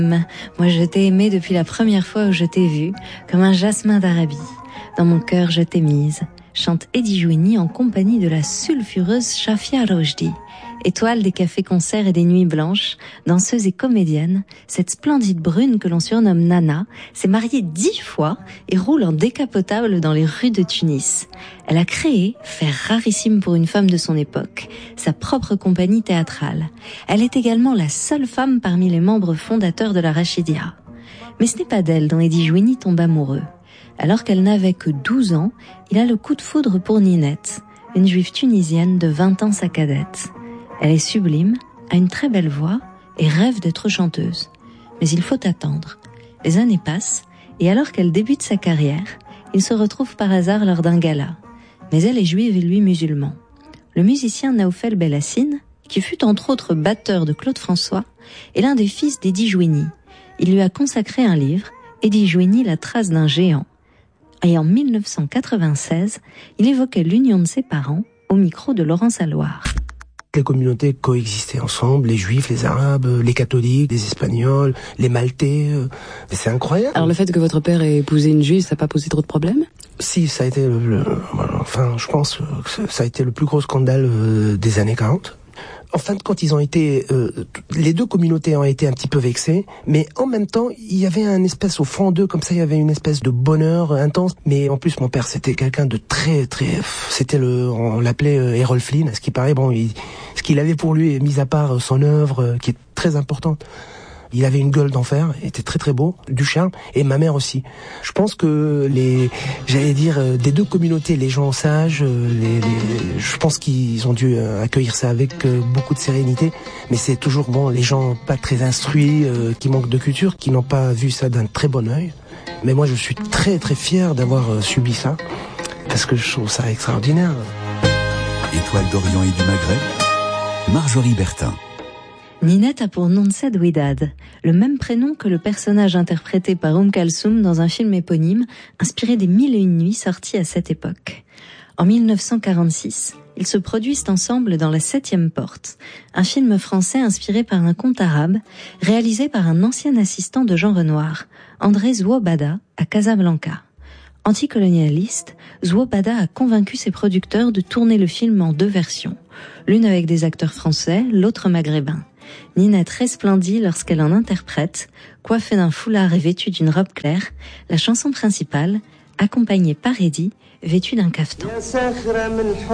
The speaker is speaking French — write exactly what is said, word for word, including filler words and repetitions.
Moi je t'ai aimé depuis la première fois où je t'ai vu, comme un jasmin d'Arabie. Dans mon cœur je t'ai mise, chante Eddie Jouini en compagnie de la sulfureuse Shafia Rojdi. Étoile des cafés-concerts et des nuits blanches, danseuse et comédienne, cette splendide brune que l'on surnomme Nana s'est mariée dix fois et roule en décapotable dans les rues de Tunis. Elle a créé, fait rarissime pour une femme de son époque, sa propre compagnie théâtrale. Elle est également la seule femme parmi les membres fondateurs de la Rachidia. Mais ce n'est pas d'elle dont Eddie Jouini tombe amoureux. Alors qu'elle n'avait que douze ans, il a le coup de foudre pour Ninette, une juive tunisienne de vingt ans sa cadette. Elle est sublime, a une très belle voix et rêve d'être chanteuse. Mais il faut attendre. Les années passent et alors qu'elle débute sa carrière, il se retrouve par hasard lors d'un gala. Mais elle est juive et lui musulman. Le musicien Naoufel Belassine, qui fut entre autres batteur de Claude François, est l'un des fils d'Eddie Jouini. Il lui a consacré un livre, Eddie Jouini, la trace d'un géant. Et en mille neuf cent quatre-vingt-seize, il évoquait l'union de ses parents au micro de Laurence Alloire. Les communautés coexistaient ensemble, les juifs, les arabes, les catholiques, les espagnols, les maltais. C'est incroyable. Alors le fait que votre père ait épousé une juive, ça n'a pas posé trop de problèmes ? Si, ça a été le, le, enfin, je pense que ça a été le plus gros scandale euh, des années quarante. En fin de compte, ils ont été, euh, les deux communautés ont été un petit peu vexées, mais en même temps, il y avait un espèce au fond d'eux, comme ça, il y avait une espèce de bonheur intense. Mais en plus, mon père, c'était quelqu'un de très, très, c'était le, on l'appelait euh, Errol Flynn. À ce qui paraît, bon, il, ce qu'il avait pour lui, mis à part son œuvre, euh, qui est très importante. Il avait une gueule d'enfer, il était très très beau, du charme, et ma mère aussi. Je pense que les, j'allais dire, des deux communautés, les gens sages, les, les, je pense qu'ils ont dû accueillir ça avec beaucoup de sérénité, mais c'est toujours bon, les gens pas très instruits, euh, qui manquent de culture, qui n'ont pas vu ça d'un très bon œil. Mais moi je suis très très fier d'avoir subi ça, parce que je trouve ça extraordinaire. Étoile d'Orient et du Maghreb, Marjorie Bertin. Ninette a pour nom de Sedouidad, le même prénom que le personnage interprété par Oum Kalsoum dans un film éponyme inspiré des Mille et une nuits sortis à cette époque. En mille neuf cent quarante-six, ils se produisent ensemble dans La Septième Porte, un film français inspiré par un conte arabe réalisé par un ancien assistant de Jean Renoir, André Zouobada, à Casablanca. Anticolonialiste, Zouobada a convaincu ses producteurs de tourner le film en deux versions, l'une avec des acteurs français, l'autre maghrébin. Ninette resplendit lorsqu'elle en interprète, coiffée d'un foulard et vêtue d'une robe claire, la chanson principale, accompagnée par Eddie, vêtu d'un caftan.